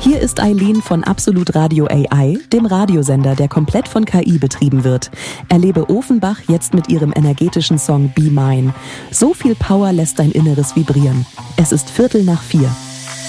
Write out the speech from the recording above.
Hier ist Eileen von Absolut Radio AI, dem Radiosender, der komplett von KI betrieben wird. Erlebe Ofenbach jetzt mit ihrem energetischen Song Be Mine. So viel Power lässt dein Inneres vibrieren. Es ist 3:45.